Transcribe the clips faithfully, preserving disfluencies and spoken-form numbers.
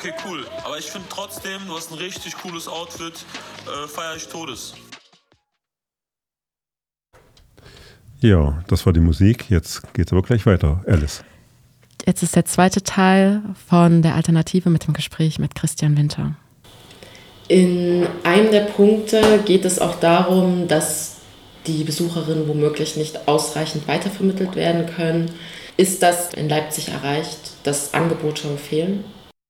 Okay, cool. Aber ich finde trotzdem, du hast ein richtig cooles Outfit. Äh, feier ich Todes. Ja, das war die Musik. Jetzt geht's aber gleich weiter. Alice. Jetzt ist der zweite Teil von der Alternative mit dem Gespräch mit Christian Winter. In einem der Punkte geht es auch darum, dass die Besucherinnen womöglich nicht ausreichend weitervermittelt werden können. Ist das in Leipzig erreicht, dass Angebote fehlen?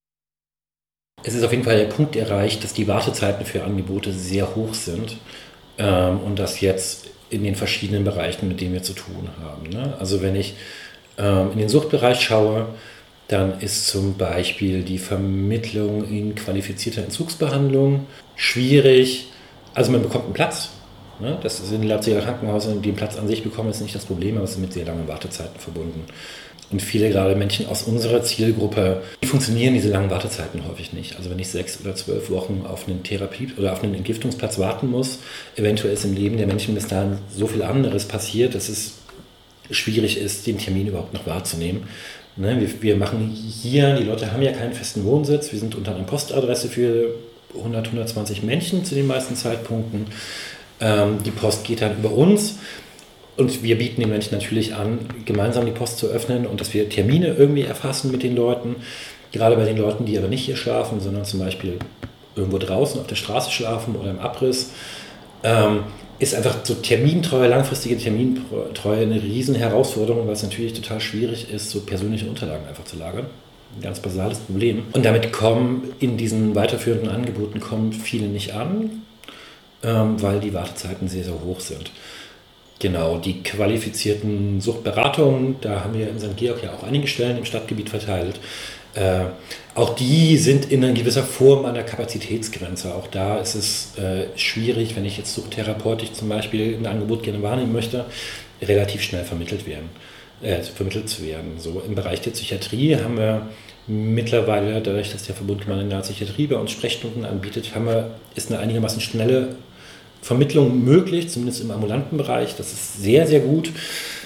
Es ist auf jeden Fall der Punkt erreicht, dass die Wartezeiten für Angebote sehr hoch sind ähm, und das jetzt in den verschiedenen Bereichen, mit denen wir zu tun haben. Ne? Also wenn ich ähm, in den Suchtbereich schaue, dann ist zum Beispiel die Vermittlung in qualifizierter Entzugsbehandlung schwierig. Also man bekommt einen Platz. Ne? Das ist in den Leipziger Krankenhäusern, die einen Platz an sich bekommen, ist nicht das Problem, aber es ist mit sehr langen Wartezeiten verbunden. Und viele, gerade Menschen aus unserer Zielgruppe, die funktionieren diese langen Wartezeiten häufig nicht. Also wenn ich sechs oder zwölf Wochen auf einen Therapie- oder auf einen Entgiftungsplatz warten muss, eventuell ist im Leben der Menschen bis dahin so viel anderes passiert, dass es schwierig ist, den Termin überhaupt noch wahrzunehmen. Ne, wir, wir machen hier, die Leute haben ja keinen festen Wohnsitz, wir sind unter einer Postadresse für hundert, hundertzwanzig Menschen zu den meisten Zeitpunkten. Ähm, die Post geht dann über uns. Und wir bieten den Menschen natürlich an, gemeinsam die Post zu öffnen und dass wir Termine irgendwie erfassen mit den Leuten. Gerade bei den Leuten, die aber nicht hier schlafen, sondern zum Beispiel irgendwo draußen auf der Straße schlafen oder im Abriss, ähm, ist einfach so Termintreue, langfristige Termintreue eine riesen Herausforderung, weil es natürlich total schwierig ist, so persönliche Unterlagen einfach zu lagern. Ein ganz basales Problem. Und damit kommen in diesen weiterführenden Angeboten kommen viele nicht an, ähm, weil die Wartezeiten sehr, sehr hoch sind. Genau, die qualifizierten Suchtberatungen, da haben wir in Sankt Georg ja auch einige Stellen im Stadtgebiet verteilt. Äh, auch die sind in einer gewisser Form an der Kapazitätsgrenze. Auch da ist es äh, schwierig, wenn ich jetzt suchttherapeutisch zum Beispiel ein Angebot gerne wahrnehmen möchte, relativ schnell vermittelt werden, äh, vermittelt zu werden. So im Bereich der Psychiatrie haben wir mittlerweile, dadurch, dass der Verbund Gemeindenahe Psychiatrie bei uns Sprechstunden anbietet, haben wir, ist eine einigermaßen schnelle Vermittlung möglich, zumindest im ambulanten Bereich. Das ist sehr, sehr gut,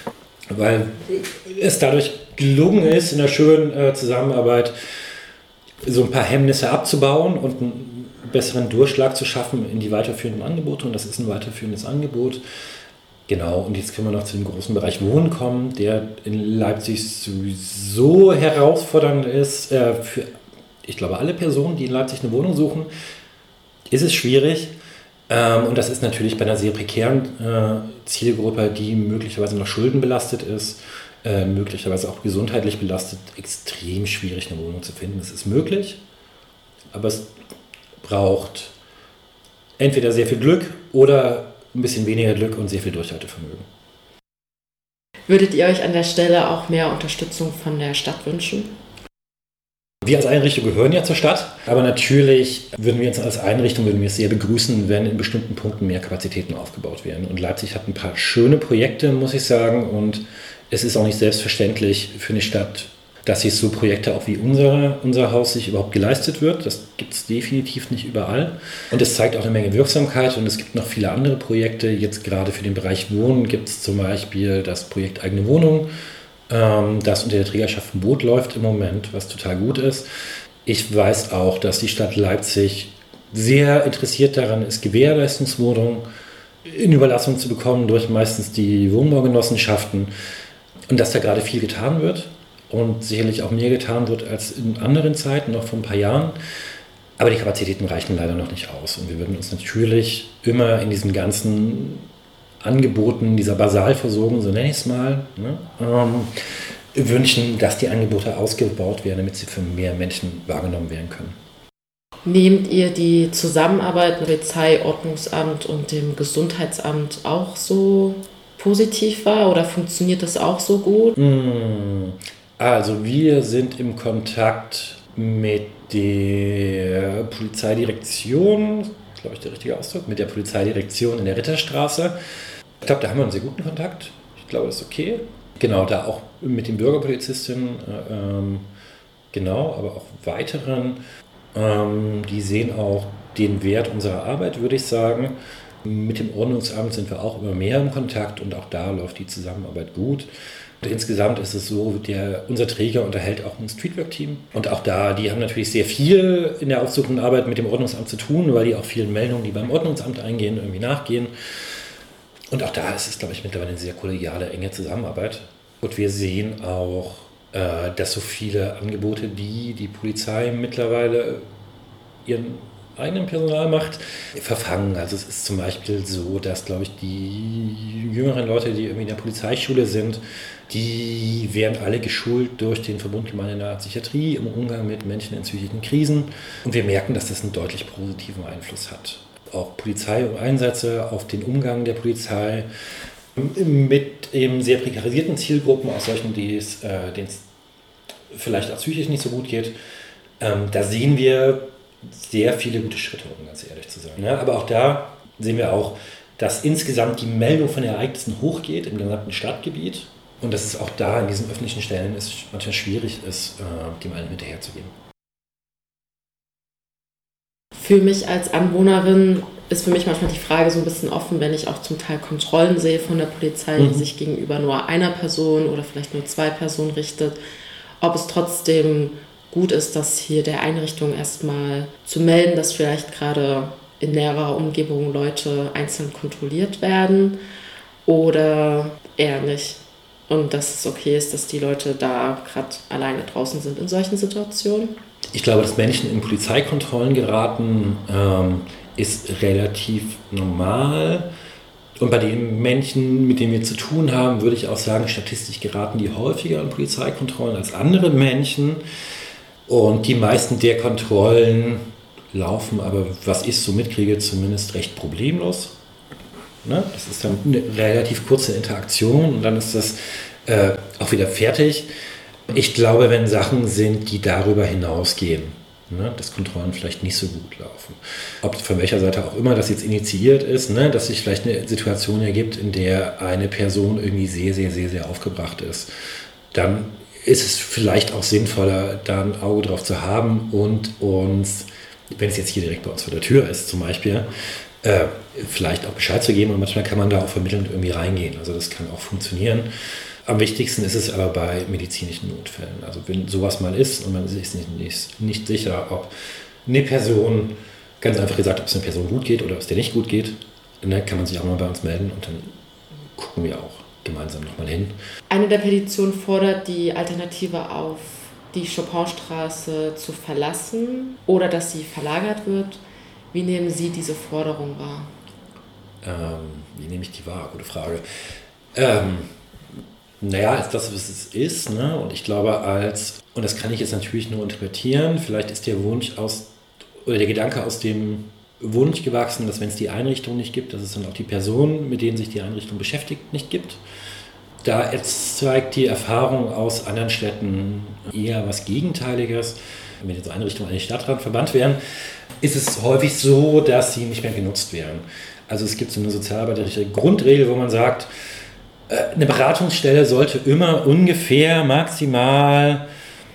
weil es dadurch gelungen ist, in der schönen äh, Zusammenarbeit so ein paar Hemmnisse abzubauen und einen besseren Durchschlag zu schaffen in die weiterführenden Angebote. Und das ist ein weiterführendes Angebot. Genau, und jetzt können wir noch zu dem großen Bereich Wohnen kommen, der in Leipzig sowieso herausfordernd ist. Äh, für, ich glaube, alle Personen, die in Leipzig eine Wohnung suchen, ist es schwierig. Ähm, und das ist natürlich bei einer sehr prekären äh, Zielgruppe, die möglicherweise noch schuldenbelastet ist, äh, möglicherweise auch gesundheitlich belastet, extrem schwierig, eine Wohnung zu finden. Es ist möglich, aber es braucht entweder sehr viel Glück oder ein bisschen weniger Glück und sehr viel Durchhaltevermögen. Würdet ihr euch an der Stelle auch mehr Unterstützung von der Stadt wünschen? Wir als Einrichtung gehören ja zur Stadt, aber natürlich würden wir uns als Einrichtung würden wir es sehr begrüßen, wenn in bestimmten Punkten mehr Kapazitäten aufgebaut werden. Und Leipzig hat ein paar schöne Projekte, muss ich sagen, und es ist auch nicht selbstverständlich für eine Stadt, dass sich so Projekte auch wie unsere, unser Haus sich überhaupt geleistet wird. Das gibt es definitiv nicht überall. Und es zeigt auch eine Menge Wirksamkeit und es gibt noch viele andere Projekte. Jetzt gerade für den Bereich Wohnen gibt es zum Beispiel das Projekt Eigene Wohnung, das unter der Trägerschaft von Boot läuft im Moment, was total gut ist. Ich weiß auch, dass die Stadt Leipzig sehr interessiert daran ist, Gewährleistungswohnungen in Überlassung zu bekommen durch meistens die Wohnbaugenossenschaften und dass da gerade viel getan wird und sicherlich auch mehr getan wird als in anderen Zeiten, noch vor ein paar Jahren. Aber die Kapazitäten reichen leider noch nicht aus und wir würden uns natürlich immer in diesen ganzen Angeboten dieser Basalversorgung, so nenne ich es mal, ne, ähm, wünschen, dass die Angebote ausgebaut werden, damit sie für mehr Menschen wahrgenommen werden können. Nehmt ihr die Zusammenarbeit mit dem Polizeiordnungsamt und dem Gesundheitsamt auch so positiv wahr oder funktioniert das auch so gut? Also wir sind im Kontakt mit der Polizeidirektion, glaube ich der richtige Ausdruck, mit der Polizeidirektion in der Ritterstraße. Ich glaube, da haben wir einen sehr guten Kontakt. Ich glaube, das ist okay. Genau, da auch mit den Bürgerpolizistinnen, äh, ähm, genau, aber auch weiteren. Ähm, die sehen auch den Wert unserer Arbeit, würde ich sagen. Mit dem Ordnungsamt sind wir auch immer mehr im Kontakt und auch da läuft die Zusammenarbeit gut. Und insgesamt ist es so, der, unser Träger unterhält auch ein Streetwork-Team. Und auch da, die haben natürlich sehr viel in der aufsuchenden Arbeit mit dem Ordnungsamt zu tun, weil die auch vielen Meldungen, die beim Ordnungsamt eingehen, irgendwie nachgehen. Und auch da ist es, glaube ich, mittlerweile eine sehr kollegiale, enge Zusammenarbeit. Und wir sehen auch, äh, dass so viele Angebote, die die Polizei mittlerweile ihren eigenen Personal macht, verfangen. Also es ist zum Beispiel so, dass, glaube ich, die jüngeren Leute, die irgendwie in der Polizeischule sind, die werden alle geschult durch den Verbund Gemeindenahe Psychiatrie im Umgang mit Menschen in psychischen Krisen. Und wir merken, dass das einen deutlich positiven Einfluss hat. Auch Polizeieinsätze auf den Umgang der Polizei mit eben sehr prekarisierten Zielgruppen, auch solchen, die es, äh, denen es vielleicht auch psychisch nicht so gut geht. Ähm, da sehen wir sehr viele gute Schritte, um ganz ehrlich zu sein. Ja, aber auch da sehen wir auch, dass insgesamt die Meldung von Ereignissen hochgeht im gesamten Stadtgebiet und dass es auch da in diesen öffentlichen Stellen es manchmal schwierig ist, dem allen hinterherzugehen. Für mich als Anwohnerin ist für mich manchmal die Frage so ein bisschen offen, wenn ich auch zum Teil Kontrollen sehe von der Polizei, die mhm. sich gegenüber nur einer Person oder vielleicht nur zwei Personen richtet, ob es trotzdem gut ist, dass hier der Einrichtung erstmal zu melden, dass vielleicht gerade in näherer Umgebung Leute einzeln kontrolliert werden oder eher nicht. Und dass es okay ist, dass die Leute da gerade alleine draußen sind in solchen Situationen. Ich glaube, dass Menschen in Polizeikontrollen geraten, ähm, ist relativ normal. Und bei den Menschen, mit denen wir zu tun haben, würde ich auch sagen, statistisch geraten die häufiger in Polizeikontrollen als andere Menschen. Und die meisten der Kontrollen laufen aber, was ich so mitkriege, zumindest recht problemlos. Ne? Das ist dann eine relativ kurze Interaktion und dann ist das äh, auch wieder fertig. Ich glaube, wenn Sachen sind, die darüber hinausgehen, ne, dass Kontrollen vielleicht nicht so gut laufen, ob von welcher Seite auch immer das jetzt initiiert ist, ne, dass sich vielleicht eine Situation ergibt, in der eine Person irgendwie sehr, sehr, sehr, sehr aufgebracht ist, dann ist es vielleicht auch sinnvoller, da ein Auge drauf zu haben und uns, wenn es jetzt hier direkt bei uns vor der Tür ist zum Beispiel, äh, vielleicht auch Bescheid zu geben und manchmal kann man da auch vermittelnd irgendwie reingehen. Also das kann auch funktionieren. Am wichtigsten ist es aber bei medizinischen Notfällen. Also wenn sowas mal ist und man ist nicht, nicht, nicht sicher, ob eine Person, ganz einfach gesagt, ob es einer Person gut geht oder ob es der nicht gut geht, dann kann man sich auch mal bei uns melden und dann gucken wir auch gemeinsam nochmal hin. Eine der Petitionen fordert, die Alternative auf die Chopinstraße zu verlassen oder dass sie verlagert wird. Wie nehmen Sie diese Forderung wahr? Ähm, wie nehme ich die wahr? Gute Frage. Ähm, naja, ist das, was es ist. Ne? Und ich glaube, als, und das kann ich jetzt natürlich nur interpretieren, vielleicht ist der Wunsch aus, oder der Gedanke aus dem Wunsch gewachsen, dass wenn es die Einrichtung nicht gibt, dass es dann auch die Personen, mit denen sich die Einrichtung beschäftigt, nicht gibt. Da zeigt die Erfahrung aus anderen Städten eher was Gegenteiliges. Wenn jetzt Einrichtungen an den Stadtrat verbannt werden, ist es häufig so, dass sie nicht mehr genutzt werden. Also es gibt so eine sozialarbeiterische Grundregel, wo man sagt, eine Beratungsstelle sollte immer ungefähr maximal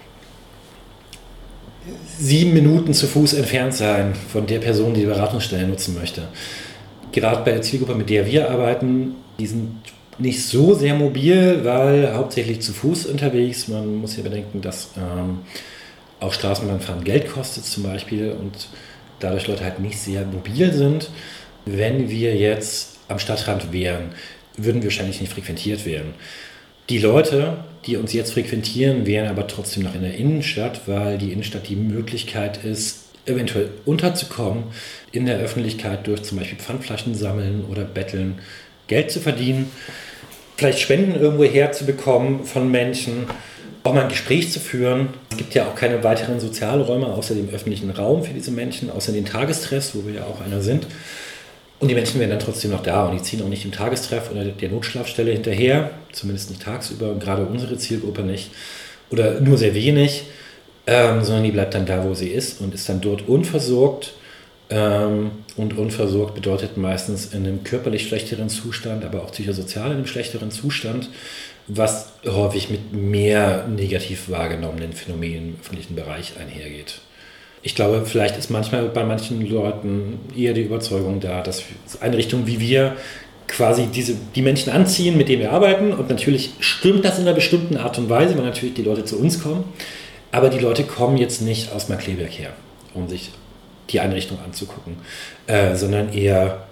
sieben Minuten zu Fuß entfernt sein von der Person, die die Beratungsstelle nutzen möchte. Gerade bei der Zielgruppe, mit der wir arbeiten, die sind nicht so sehr mobil, weil hauptsächlich zu Fuß unterwegs. Man muss ja bedenken, dass ähm, auch Straßenbahnfahren Geld kostet zum Beispiel und dadurch Leute halt nicht sehr mobil sind. Wenn wir jetzt am Stadtrand wären, würden wir wahrscheinlich nicht frequentiert werden. Die Leute, die uns jetzt frequentieren, wären aber trotzdem noch in der Innenstadt, weil die Innenstadt die Möglichkeit ist, eventuell unterzukommen, in der Öffentlichkeit durch zum Beispiel Pfandflaschen sammeln oder betteln, Geld zu verdienen, vielleicht Spenden irgendwo herzubekommen von Menschen, auch mal ein Gespräch zu führen. Es gibt ja auch keine weiteren Sozialräume außer dem öffentlichen Raum für diese Menschen, außer den Tagestreff, wo wir ja auch einer sind. Und die Menschen werden dann trotzdem noch da und die ziehen auch nicht im Tagestreff oder der Notschlafstelle hinterher, zumindest nicht tagsüber und gerade unsere Zielgruppe nicht oder nur sehr wenig, ähm, sondern die bleibt dann da, wo sie ist und ist dann dort unversorgt. Ähm, und unversorgt bedeutet meistens in einem körperlich schlechteren Zustand, aber auch psychosozial in einem schlechteren Zustand, was häufig mit mehr negativ wahrgenommenen Phänomenen im öffentlichen Bereich einhergeht. Ich glaube, vielleicht ist manchmal bei manchen Leuten eher die Überzeugung da, dass Einrichtungen wie wir quasi diese, die Menschen anziehen, mit denen wir arbeiten. Und natürlich stimmt das in einer bestimmten Art und Weise, weil natürlich die Leute zu uns kommen. Aber die Leute kommen jetzt nicht aus Markkleeberg her, um sich die Einrichtung anzugucken, äh, sondern eher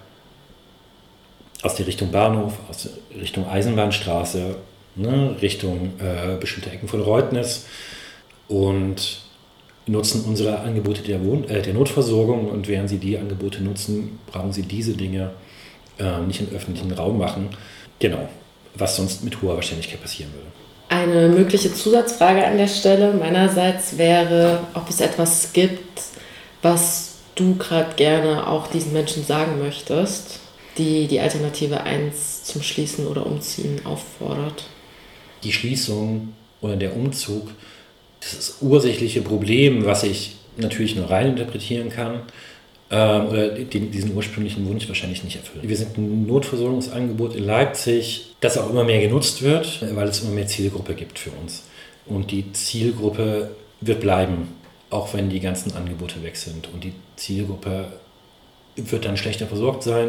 aus der Richtung Bahnhof, aus der Richtung Eisenbahnstraße, ne, Richtung äh, bestimmte Ecken von Reutnitz und nutzen unsere Angebote der, Wohn- äh, der Notversorgung. Und während sie die Angebote nutzen, brauchen sie diese Dinge äh, nicht im öffentlichen Raum machen. Genau, was sonst mit hoher Wahrscheinlichkeit passieren würde. Eine mögliche Zusatzfrage an der Stelle meinerseits wäre, ob es etwas gibt, was du gerade gerne auch diesen Menschen sagen möchtest, die die Alternative eins zum Schließen oder Umziehen auffordert. Die Schließung oder der Umzug, das ist das ursächliche Problem, was ich natürlich nur rein interpretieren kann, ähm, oder den, diesen ursprünglichen Wunsch wahrscheinlich nicht erfüllen. Wir sind ein Notversorgungsangebot in Leipzig, das auch immer mehr genutzt wird, weil es immer mehr Zielgruppe gibt für uns. Und die Zielgruppe wird bleiben, auch wenn die ganzen Angebote weg sind. Und die Zielgruppe wird dann schlechter versorgt sein.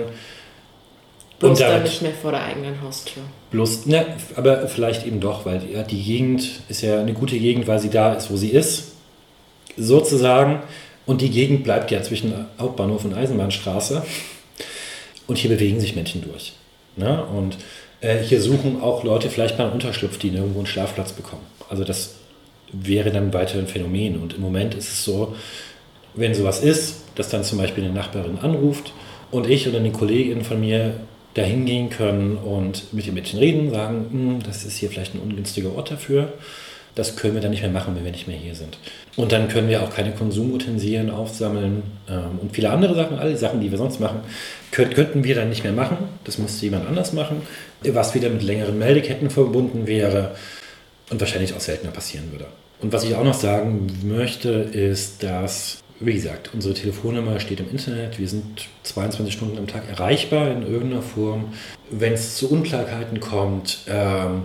Bloß und damit, dann nicht mehr vor der eigenen Haustür. Bloß, ne, aber vielleicht eben doch, weil ja, die Gegend ist ja eine gute Gegend, weil sie da ist, wo sie ist, sozusagen. Und die Gegend bleibt ja zwischen Hauptbahnhof und Eisenbahnstraße. Und hier bewegen sich Menschen durch. Ne? Und äh, hier suchen auch Leute vielleicht mal einen Unterschlupf, die nirgendwo einen Schlafplatz bekommen. Also das wäre dann weiter ein Phänomen. Und im Moment ist es so, wenn sowas ist, dass dann zum Beispiel eine Nachbarin anruft und ich oder eine Kollegin von mir da hingehen können und mit den Mädchen reden, sagen, das ist hier vielleicht ein ungünstiger Ort dafür. Das können wir dann nicht mehr machen, wenn wir nicht mehr hier sind. Und dann können wir auch keine Konsumutensilien aufsammeln ähm, und viele andere Sachen, alle Sachen, die wir sonst machen, könnt, könnten wir dann nicht mehr machen. Das müsste jemand anders machen, was wieder mit längeren Meldeketten verbunden wäre und wahrscheinlich auch seltener passieren würde. Und was ich auch noch sagen möchte, ist, dass, wie gesagt, unsere Telefonnummer steht im Internet. Wir sind zweiundzwanzig Stunden am Tag erreichbar in irgendeiner Form. Wenn es zu Unklarheiten kommt, ähm,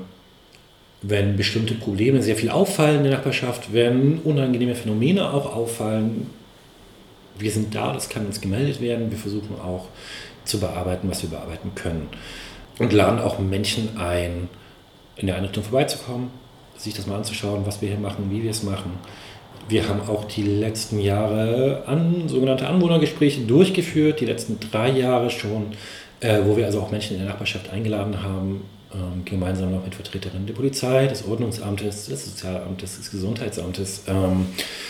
wenn bestimmte Probleme sehr viel auffallen in der Nachbarschaft, wenn unangenehme Phänomene auch auffallen, wir sind da, das kann uns gemeldet werden. Wir versuchen auch zu bearbeiten, was wir bearbeiten können. Und laden auch Menschen ein, in der Einrichtung vorbeizukommen, sich das mal anzuschauen, was wir hier machen, wie wir es machen. Wir haben auch die letzten Jahre an, sogenannte Anwohnergespräche durchgeführt, die letzten drei Jahre schon, äh, wo wir also auch Menschen in der Nachbarschaft eingeladen haben, ähm, gemeinsam noch mit Vertreterinnen der Polizei, des Ordnungsamtes, des Sozialamtes, des Gesundheitsamtes, ähm,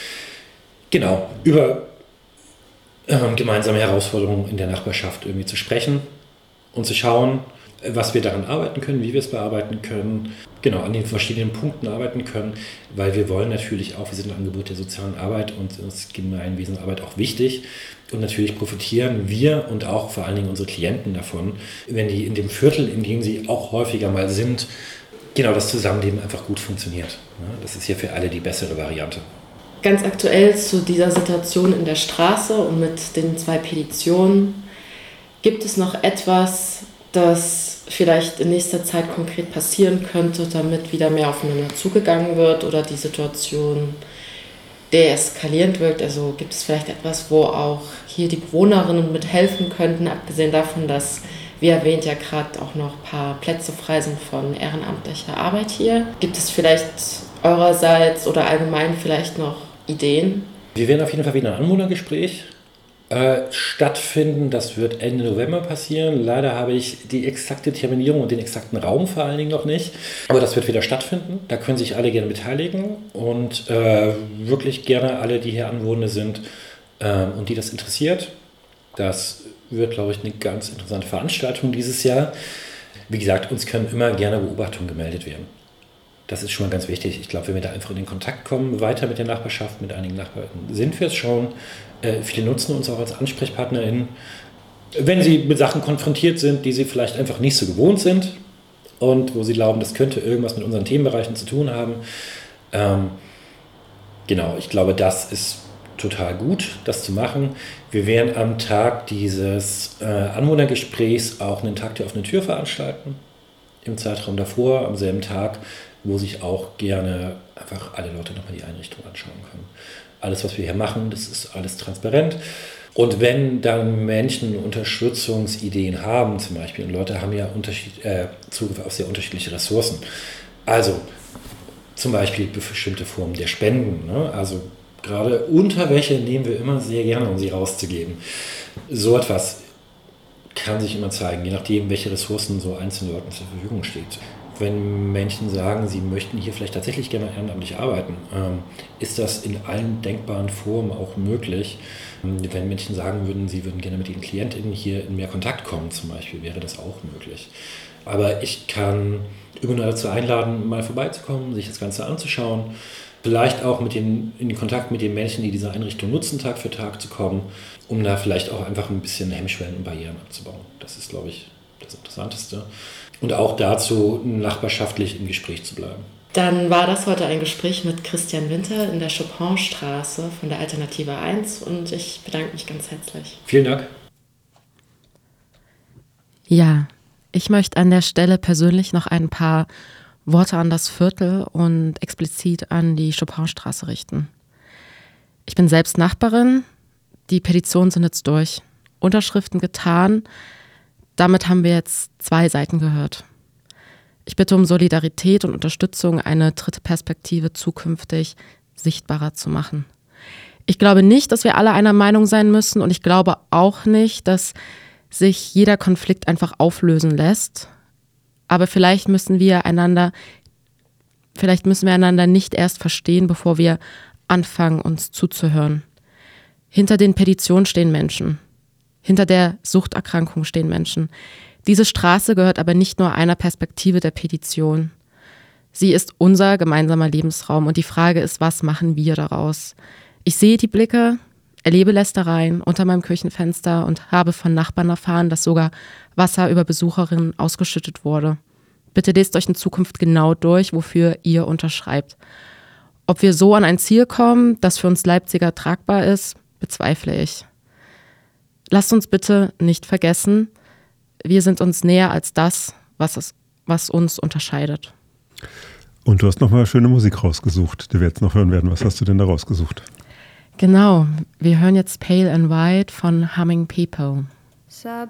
genau, über ähm, gemeinsame Herausforderungen in der Nachbarschaft irgendwie zu sprechen und zu schauen, was wir daran arbeiten können, wie wir es bearbeiten können, genau, an den verschiedenen Punkten arbeiten können, weil wir wollen natürlich auch, wir sind ein Angebot der sozialen Arbeit und das Gemeinwesenarbeit auch wichtig und natürlich profitieren wir und auch vor allen Dingen unsere Klienten davon, wenn die in dem Viertel, in dem sie auch häufiger mal sind, genau das Zusammenleben einfach gut funktioniert. Das ist hier für alle die bessere Variante. Ganz aktuell zu dieser Situation in der Straße und mit den zwei Petitionen, gibt es noch etwas, das vielleicht in nächster Zeit konkret passieren könnte, damit wieder mehr aufeinander zugegangen wird oder die Situation deeskalierend wirkt? Also gibt es vielleicht etwas, wo auch hier die Bewohnerinnen mithelfen könnten, abgesehen davon, dass, wie erwähnt, ja gerade auch noch ein paar Plätze frei sind von ehrenamtlicher Arbeit hier. Gibt es vielleicht eurerseits oder allgemein vielleicht noch Ideen? Wir werden auf jeden Fall wieder ein Anwohnergespräch Äh, stattfinden. Das wird Ende November passieren. Leider habe ich die exakte Terminierung und den exakten Raum vor allen Dingen noch nicht. Aber das wird wieder stattfinden. Da können sich alle gerne beteiligen und äh, wirklich gerne alle, die hier Anwohner sind äh, und die das interessiert. Das wird, glaube ich, eine ganz interessante Veranstaltung dieses Jahr. Wie gesagt, uns können immer gerne Beobachtungen gemeldet werden. Das ist schon mal ganz wichtig. Ich glaube, wenn wir da einfach in den Kontakt kommen, weiter mit der Nachbarschaft, mit einigen Nachbarn, sind wir es schon. Äh, viele nutzen uns auch als AnsprechpartnerInnen, wenn sie mit Sachen konfrontiert sind, die sie vielleicht einfach nicht so gewohnt sind und wo sie glauben, das könnte irgendwas mit unseren Themenbereichen zu tun haben. Ähm, genau, ich glaube, das ist total gut, das zu machen. Wir werden am Tag dieses äh, Anwohnergesprächs auch einen Tag der offenen Tür veranstalten. Im Zeitraum davor, am selben Tag, wo sich auch gerne einfach alle Leute nochmal die Einrichtung anschauen können. Alles, was wir hier machen, das ist alles transparent Und wenn dann Menschen Unterstützungsideen haben zum Beispiel, und Leute haben ja Unterschied, äh, Zugriff auf sehr unterschiedliche Ressourcen, also zum Beispiel bestimmte Formen der Spenden, ne? Also gerade Unterwäsche nehmen wir immer sehr gerne, um sie rauszugeben. So etwas kann sich immer zeigen, je nachdem, welche Ressourcen so einzelnen Leuten zur Verfügung steht. Wenn Menschen sagen, sie möchten hier vielleicht tatsächlich gerne ehrenamtlich arbeiten, ähm, ist das in allen denkbaren Formen auch möglich. Wenn Menschen sagen würden, sie würden gerne mit ihren KlientInnen hier in mehr Kontakt kommen zum Beispiel, wäre das auch möglich. Aber ich kann immer nur dazu einladen, mal vorbeizukommen, sich das Ganze anzuschauen, vielleicht auch mit den, in Kontakt mit den Menschen, die diese Einrichtung nutzen, Tag für Tag zu kommen, um da vielleicht auch einfach ein bisschen Hemmschwellen und Barrieren abzubauen. Das ist, glaube ich, das Interessanteste. Und auch dazu, nachbarschaftlich im Gespräch zu bleiben. Dann war das heute ein Gespräch mit Christian Winter in der Chopinstraße von der Alternative eins und ich bedanke mich ganz herzlich. Vielen Dank. Ja, ich möchte an der Stelle persönlich noch ein paar Worte an das Viertel und explizit an die Chopinstraße richten. Ich bin selbst Nachbarin, die Petitionen sind jetzt durch, Unterschriften getan, damit haben wir jetzt zwei Seiten gehört. Ich bitte um Solidarität und Unterstützung, eine dritte Perspektive zukünftig sichtbarer zu machen. Ich glaube nicht, dass wir alle einer Meinung sein müssen und ich glaube auch nicht, dass sich jeder Konflikt einfach auflösen lässt. Aber vielleicht müssen wir einander, vielleicht müssen wir einander nicht erst verstehen, bevor wir anfangen, uns zuzuhören. Hinter den Petitionen stehen Menschen. Hinter der Suchterkrankung stehen Menschen. Diese Straße gehört aber nicht nur einer Perspektive der Petition. Sie ist unser gemeinsamer Lebensraum und die Frage ist, was machen wir daraus? Ich sehe die Blicke, erlebe Lästereien unter meinem Küchenfenster und habe von Nachbarn erfahren, dass sogar Wasser über Besucherinnen ausgeschüttet wurde. Bitte lest euch in Zukunft genau durch, wofür ihr unterschreibt. Ob wir so an ein Ziel kommen, das für uns Leipziger tragbar ist, bezweifle ich. Lasst uns bitte nicht vergessen, wir sind uns näher als das, was, es, was uns unterscheidet. Und du hast nochmal schöne Musik rausgesucht, die wir jetzt noch hören werden. Was hast du denn da rausgesucht? Genau, wir hören jetzt Pale and White von Humming People.